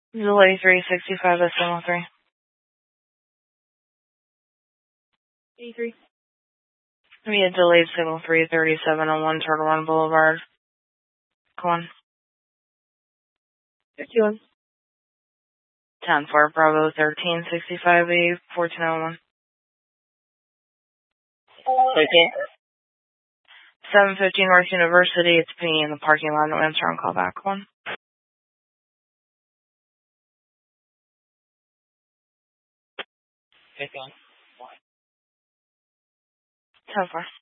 Delay 365 SM03. 83. We had delayed signal 33701 Turtle Run Boulevard. Come on. 51. 10 for Bravo 1365A 1401. 13. 750 North University. It's Penny in the parking lot. No answer on call back. One. 51. 10 4.